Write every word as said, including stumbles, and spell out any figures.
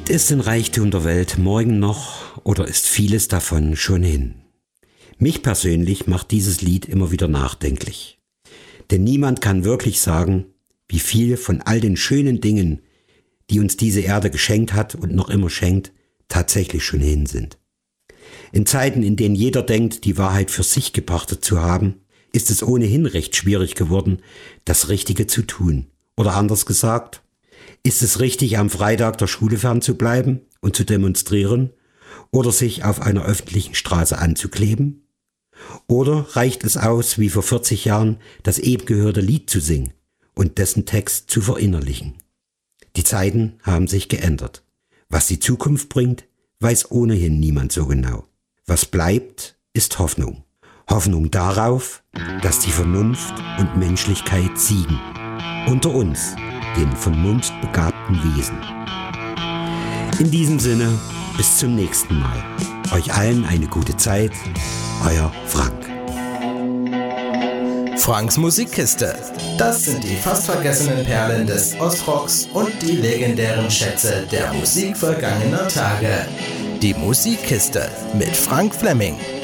Gibt es den Reichtum der Welt morgen noch oder ist vieles davon schon hin? Mich persönlich macht dieses Lied immer wieder nachdenklich. Denn niemand kann wirklich sagen, wie viel von all den schönen Dingen, die uns diese Erde geschenkt hat und noch immer schenkt, tatsächlich schon hin sind. In Zeiten, in denen jeder denkt, die Wahrheit für sich gepachtet zu haben, ist es ohnehin recht schwierig geworden, das Richtige zu tun. Oder anders gesagt, ist es richtig, am Freitag der Schule fernzubleiben und zu demonstrieren oder sich auf einer öffentlichen Straße anzukleben? Oder reicht es aus, wie vor vierzig Jahren, das eben gehörte Lied zu singen und dessen Text zu verinnerlichen? Die Zeiten haben sich geändert. Was die Zukunft bringt, weiß ohnehin niemand so genau. Was bleibt, ist Hoffnung. Hoffnung darauf, dass die Vernunft und Menschlichkeit siegen. Unter uns, den vernunftbegabten Wesen. In diesem Sinne, bis zum nächsten Mal. Euch allen eine gute Zeit. Euer Frank. Franks Musikkiste. Das sind die fast vergessenen Perlen des Ostrocks und die legendären Schätze der Musik vergangener Tage. Die Musikkiste mit Frank Fleming.